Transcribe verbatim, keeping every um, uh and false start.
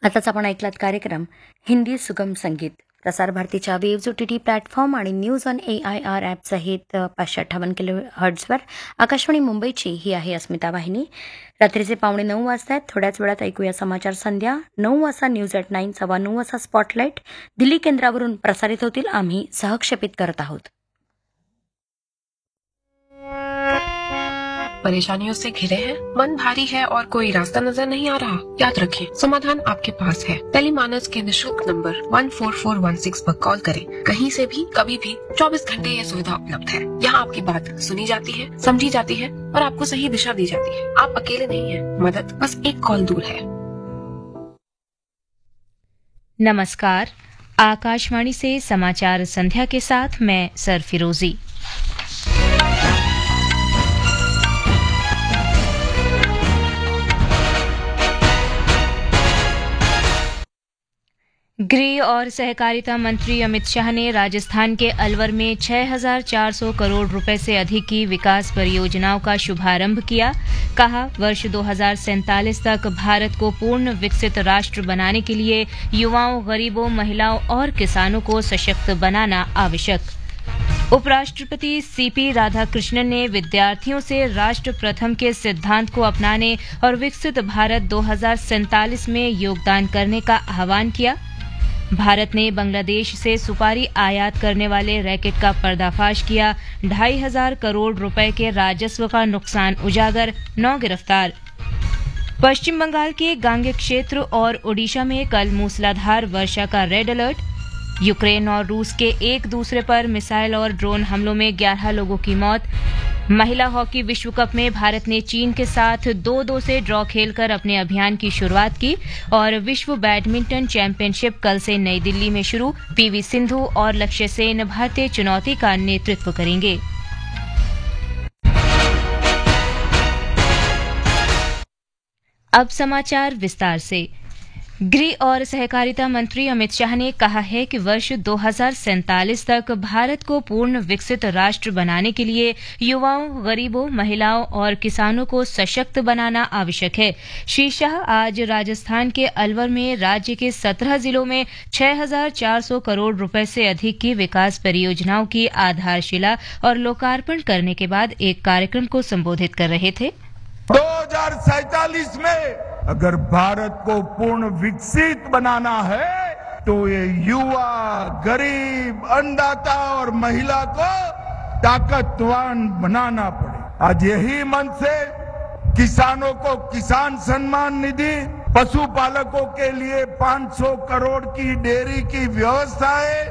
आताच आपण ऐकलात कार्यक्रम हिंदी सुगम संगीत. प्रसार भारतीच्या waves O T T platform आणि news on A I R app सहित पाचशे अठ्ठावन्न किलो हर्ट्झवर आकाशवाणी मुंबईची ही आहे अस्मिता वाहिनी. रात्रीचे पावणे नऊ वाजतायत. थोड्याच वेळात ऐकूया समाचार संध्या. नऊ वाजता न्यूज एट नाईन, सव्वा नऊ वाजता स्पॉटलाईट दिल्ली केंद्रावरून प्रसारित होतील. आम्ही सहक्षेपित करत आहोत. परेशानियों से घिरे हैं, मन भारी है और कोई रास्ता नजर नहीं आ रहा? याद रखें, समाधान आपके पास है. टेलीमानस के निशुल्क number one four four one six पर कॉल करें. कहीं से भी कभी भी चौबीस घंटे ये सुविधा उपलब्ध है. यहाँ आपकी बात सुनी जाती है, समझी जाती है और आपको सही दिशा दी जाती है. आप अकेले नहीं हैं, मदद बस एक कॉल दूर है. नमस्कार, आकाशवाणी से समाचार संध्या के साथ मैं सरफिरोजी. गृह और सहकारिता मंत्री अमित शाह ने राजस्थान के अलवर में छह हज़ार चार सौ करोड़ रुपए से अधिक की विकास परियोजनाओं का शुभारंभ किया. कहा, वर्ष दो हज़ार सैंतालीस तक भारत को पूर्ण विकसित राष्ट्र बनाने के लिए युवाओं, गरीबों, महिलाओं और किसानों को सशक्त बनाना आवश्यक. उपराष्ट्रपति सीपी राधाकृष्णन ने विद्यार्थियों से राष्ट्र प्रथम के सिद्धांत को अपनाने और विकसित भारत दो हज़ार सैंतालीस में योगदान करने का आह्वान किया. भारत ने बांग्लादेश से सुपारी आयात करने वाले रैकेट का पर्दाफाश किया. ढाई हजार करोड़ रुपए के राजस्व का नुकसान उजागर, नौ गिरफ्तार. पश्चिम बंगाल के गांगे क्षेत्र और ओडिशा में कल मूसलाधार वर्षा का रेड अलर्ट. यूक्रेन और रूस के एक दूसरे पर मिसाइल और ड्रोन हमलों में ग्यारह लोगों की मौत. महिला हॉकी विश्व कप में भारत ने चीन के साथ दो दो से ड्रॉ खेलकर अपने अभियान की शुरुआत की. और विश्व बैडमिंटन चैंपियनशिप कल से नई दिल्ली में शुरू. पीवी सिंधु और लक्ष्य सेन भारतीय चुनौती का नेतृत्व करेंगे. अब समाचार विस्तार से. गृह और सहकारिता मंत्री अमित शाह ने कहा है कि वर्ष दो हज़ार सैंतालीस तक भारत को पूर्ण विकसित राष्ट्र बनाने के लिए युवाओं, गरीबों, महिलाओं और किसानों को सशक्त बनाना आवश्यक है. श्री शाह आज राजस्थान के अलवर में राज्य के सत्रह जिलों में छह हज़ार चार सौ करोड़ रुपए से अधिक की विकास परियोजनाओं की आधारशिला और लोकार्पण करने के बाद एक कार्यक्रम को संबोधित कर रहे थे. दो हज़ार सैंतालीस में अगर भारत को पूर्ण विकसित बनाना है तो ये युवा, गरीब, अन्नदाता और महिला को ताकतवान बनाना पड़े. आज यही मन से किसानों को किसान सम्मान निधि, पशुपालकों के लिए पाँच सौ करोड़ की डेयरी की व्यवस्था है.